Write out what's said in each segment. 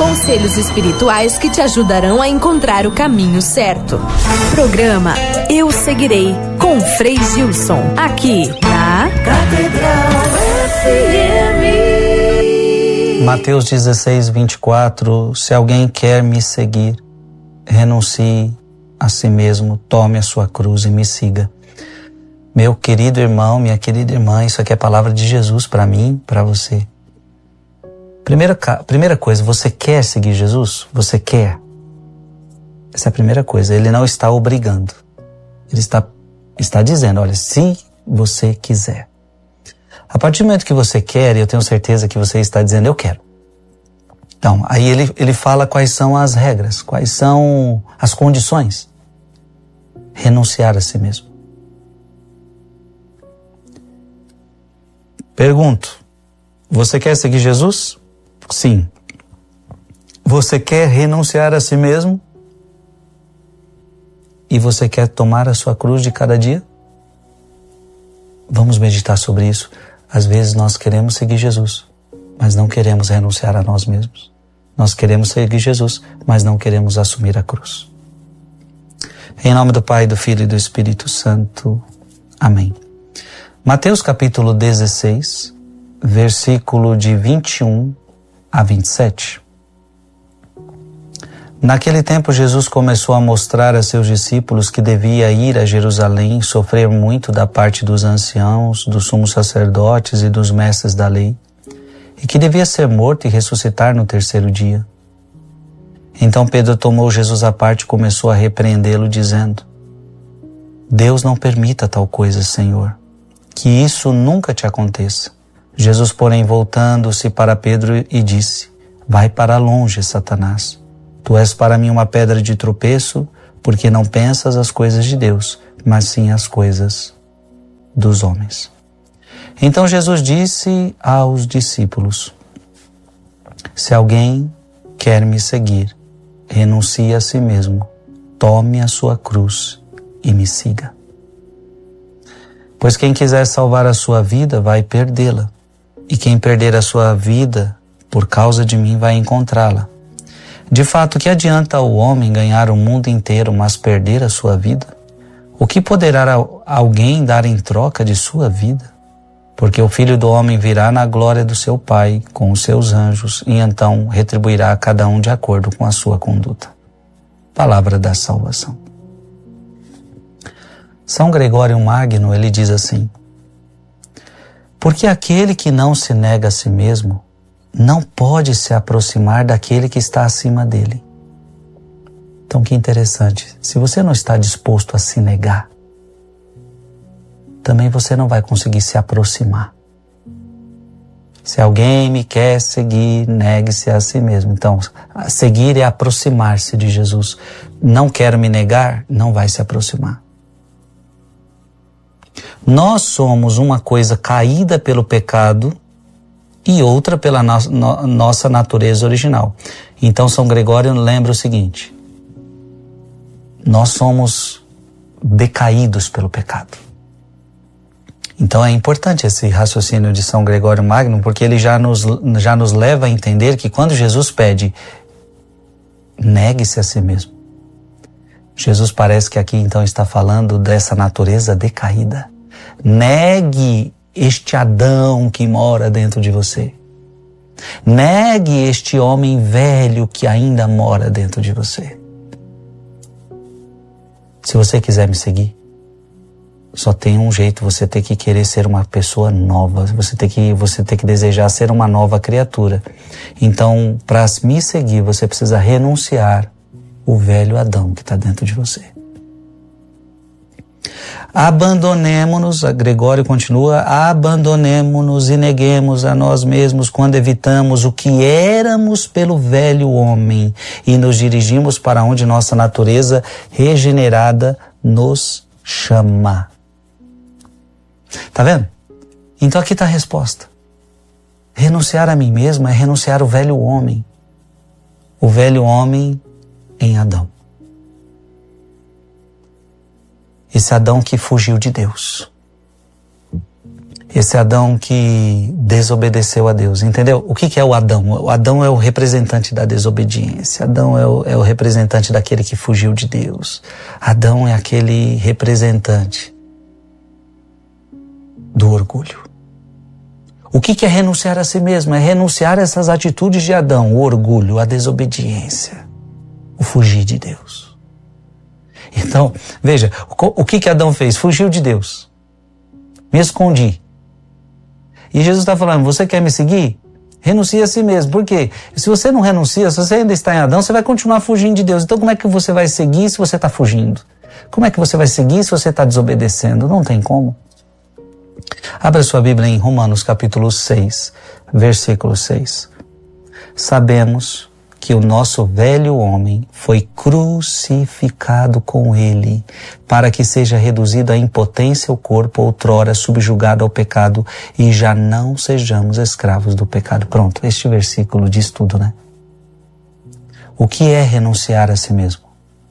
Conselhos espirituais que te ajudarão a encontrar o caminho certo. Programa Eu Seguirei, com Frei Gilson, aqui na Catedral FM. Mateus 16, 24. Se alguém quer me seguir, renuncie a si mesmo, tome a sua cruz e me siga. Meu querido irmão, minha querida irmã, isso aqui é a palavra de Jesus para mim, para você. Primeira coisa, você quer seguir Jesus? Você quer? Essa é a primeira coisa. Ele não está obrigando. Ele está dizendo, olha, se você quiser. A partir do momento que você quer, eu tenho certeza que você está dizendo, eu quero. Então, aí ele fala quais são as regras, quais são as condições. Renunciar a si mesmo. Pergunto, você quer seguir Jesus? Sim. Você quer renunciar a si mesmo? E você quer tomar a sua cruz de cada dia? Vamos meditar sobre isso. Às vezes nós queremos seguir Jesus, mas não queremos renunciar a nós mesmos. Nós queremos seguir Jesus, mas não queremos assumir a cruz. Em nome do Pai, do Filho e do Espírito Santo. Amém. Mateus capítulo 16, versículo de 21 a 27. Naquele tempo, Jesus começou a mostrar a seus discípulos que devia ir a Jerusalém, sofrer muito da parte dos anciãos, dos sumos sacerdotes e dos mestres da lei, e que devia ser morto e ressuscitar no terceiro dia. Então Pedro tomou Jesus à parte e começou a repreendê-lo, dizendo: Deus não permita tal coisa, Senhor, que isso nunca te aconteça. Jesus, porém, voltando-se para Pedro e disse: Vai para longe, Satanás. Tu és para mim uma pedra de tropeço, porque não pensas as coisas de Deus, mas sim as coisas dos homens. Então Jesus disse aos discípulos: Se alguém quer me seguir, renuncie a si mesmo, tome a sua cruz e me siga. Pois quem quiser salvar a sua vida vai perdê-la, e quem perder a sua vida por causa de mim vai encontrá-la. De fato, que adianta o homem ganhar o mundo inteiro, mas perder a sua vida? O que poderá alguém dar em troca de sua vida? Porque o Filho do Homem virá na glória do seu Pai com os seus anjos, e então retribuirá a cada um de acordo com a sua conduta. Palavra da salvação. São Gregório Magno, ele diz assim: porque aquele que não se nega a si mesmo não pode se aproximar daquele que está acima dele. Então, que interessante. Se você não está disposto a se negar, também você não vai conseguir se aproximar. Se alguém me quer seguir, negue-se a si mesmo. Então, seguir é aproximar-se de Jesus. Não quero me negar, não vai se aproximar. Nós somos uma coisa caída pelo pecado e outra pela nossa natureza original. Então São Gregório lembra o seguinte: nós somos decaídos pelo pecado. Então é importante esse raciocínio de São Gregório Magno, porque ele já nos leva a entender que quando Jesus pede, negue-se a si mesmo, Jesus parece que aqui então está falando dessa natureza decaída. Negue este Adão que mora dentro de você. Negue este homem velho que ainda mora dentro de você. Se você quiser me seguir, só tem um jeito: você tem que querer ser uma pessoa nova, você tem que desejar ser uma nova criatura. Então, para me seguir, você precisa renunciar o velho Adão que está dentro de você. Abandonemo-nos, Gregório continua, abandonemo-nos e neguemos a nós mesmos quando evitamos o que éramos pelo velho homem e nos dirigimos para onde nossa natureza regenerada nos chama. Tá vendo? Então aqui está a resposta. Renunciar a mim mesmo é renunciar ao velho homem. O velho homem em Adão. Esse Adão que fugiu de Deus. Esse Adão que desobedeceu a Deus, entendeu? O que é o Adão? O Adão é o representante da desobediência. Adão é o representante daquele que fugiu de Deus. Adão é aquele representante do orgulho. O que é renunciar a si mesmo? É renunciar a essas atitudes de Adão, o orgulho, a desobediência, o fugir de Deus. Então, veja, o que Adão fez? Fugiu de Deus. Me escondi. E Jesus está falando, você quer me seguir? Renuncia a si mesmo. Por quê? Se você não renuncia, se você ainda está em Adão, você vai continuar fugindo de Deus. Então como é que você vai seguir se você está fugindo? Como é que você vai seguir se você está desobedecendo? Não tem como. Abra sua Bíblia em Romanos capítulo 6, versículo 6. Sabemos que o nosso velho homem foi crucificado com ele, para que seja reduzido à impotência o corpo outrora subjugado ao pecado e já não sejamos escravos do pecado. Pronto, este versículo diz tudo, né? O que é renunciar a si mesmo?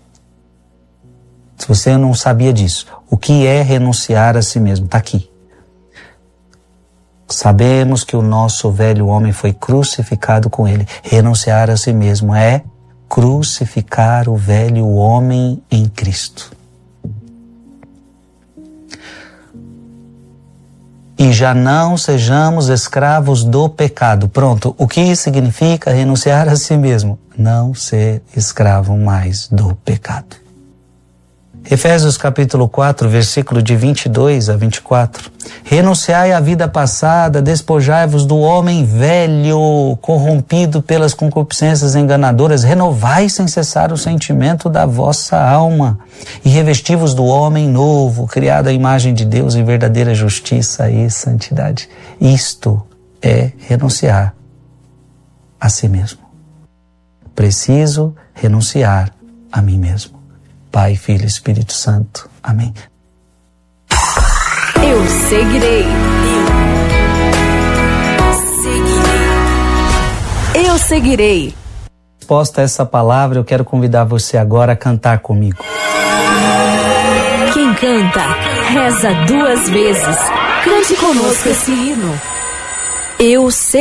Se você não sabia disso, o que é renunciar a si mesmo? Está aqui. Sabemos que o nosso velho homem foi crucificado com ele. Renunciar a si mesmo é crucificar o velho homem em Cristo. E já não sejamos escravos do pecado. Pronto, o que significa renunciar a si mesmo? Não ser escravo mais do pecado. Efésios capítulo 4, versículo de 22 a 24. Renunciai à vida passada, despojai-vos do homem velho, corrompido pelas concupiscências enganadoras, renovai sem cessar o sentimento da vossa alma, e revesti-vos do homem novo, criado à imagem de Deus em verdadeira justiça e santidade. Isto é renunciar a si mesmo. Preciso renunciar a mim mesmo. Pai, Filho e Espírito Santo. Amém. Eu seguirei. Eu seguirei. Resposta a essa palavra, eu quero convidar você agora a cantar comigo. Quem canta, reza 2 vezes. Cante conosco esse hino. Eu seguirei.